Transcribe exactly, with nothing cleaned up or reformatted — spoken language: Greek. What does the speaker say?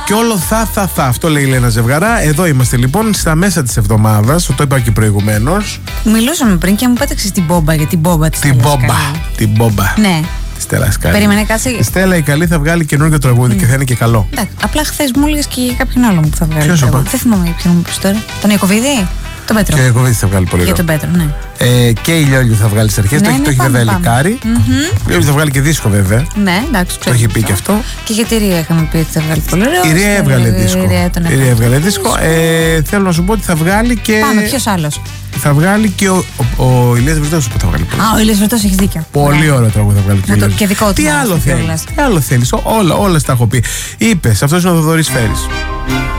Και όλο θα, θα, θα. Αυτό λέει η Λένα Ζευγαρά. Εδώ είμαστε λοιπόν στα μέσα της εβδομάδας. Το είπα και προηγουμένως. Μιλούσαμε πριν και μου πέταξες την μπόμπα για την μπόμπα της. Την μπόμπα. Την μπόμπα. Ναι. Στέλλα Σκάλη. Περίμενε κάτσε. Η Στέλλα η καλή θα βγάλει καινούργιο τραγούδι mm. και θα είναι και καλό. Εντάξει, απλά χθες μου έλεγες και κάποιον άλλον που θα βγάλει. Ποιος είπα? Δεν θυμάμαι ποιον μου πεις τώρα. Τον Ιακωβίδη? Τον Πέτρο. Και ο Ιακωβίδης θα βγάλει πολύ Για ωραίο. τον Πέτρο, ναι. Ε, και η Λιόλιου θα βγάλει στις αρχές. Ναι, το έχει, ναι, το έχει πάμε, βέβαια πάμε. Λικάρι. Mm-hmm. Η Λιόλιου θα βγάλει και δίσκο βέβαια. Ναι, εντάξει, το έχει πει και αυτό. Και για τη Ρία είχαμε πει ότι θα βγάλει πολύ ωραίο. Η Ρία έβγαλε δίσκο. Η Ρία έβγαλε δίσκο. Ε, θέλω να σου πω ότι θα βγάλει και. Πάμε, ποιος άλλος? Θα βγάλει και ο, ο, ο Ηλίας Βρετός που θα βγάλει. Α, ο Ηλίας Βρετός, έχεις δίκιο. Πολύ ωραίο τραγούδι θα βγάλει και ο Ηλίας. Και δικό του. Τι άλλο θέλεις? Τι άλλο θέλεις? Όλα, όλα τα έχω πει. Είπες, αυτός είναι ο Θοδωρής Φέρης.